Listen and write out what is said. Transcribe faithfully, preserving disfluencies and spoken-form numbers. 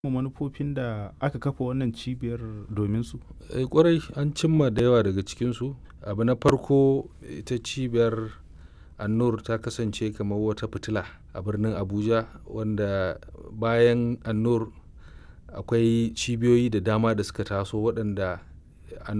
manufofin da aka kafa wannan cibiyar domin su? Eh ƙwarai an cimma da yawa daga cikinsu. Abu na farko ita cibiyar An-Nur ta kasance kamar wata fitila a birnin Abuja wanda bayan An-Nur akwai cibiyoyi da dama da suka taso waɗanda